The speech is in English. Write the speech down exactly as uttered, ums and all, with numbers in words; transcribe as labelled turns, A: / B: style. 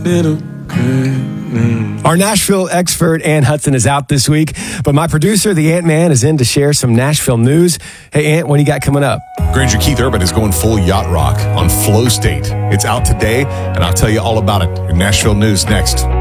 A: little good.
B: Our Nashville expert, Ann Hudson, is out this week, but my producer, the Ant-Man, is in to share some Nashville news. Hey, Ant, what do you got coming up?
C: Granger Keith Urban is going full yacht rock on Flow State. It's out today, and I'll tell you all about it in Nashville News next.